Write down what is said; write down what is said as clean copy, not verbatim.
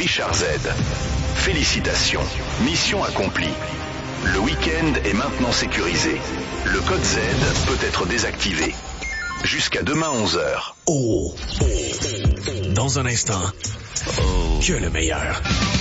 Richard Z. Félicitations, mission accomplie. Le week-end est maintenant sécurisé. Le code Z peut être désactivé. Jusqu'à demain 11h. Dans un instant, que le meilleur.